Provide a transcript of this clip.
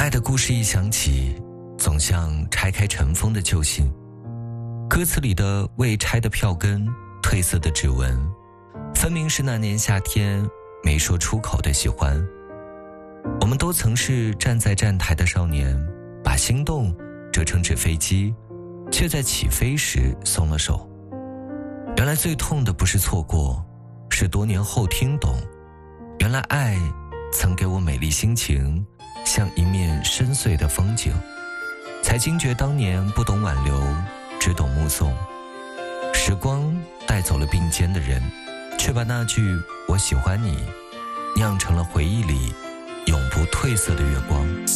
爱的故事一响起，总像拆开尘封的旧信，歌词里的未拆的票根，褪色的指纹，分明是那年夏天没说出口的喜欢。我们都曾是站在站台的少年，把心动折成纸飞机，却在起飞时松了手。原来最痛的不是错过，是多年后听懂，原来爱曾给我美丽心情，像一面深邃的风景，才惊觉当年不懂挽留，只懂目送。时光带走了并肩的人，却把那句我喜欢你酿成了回忆里永不褪色的月光。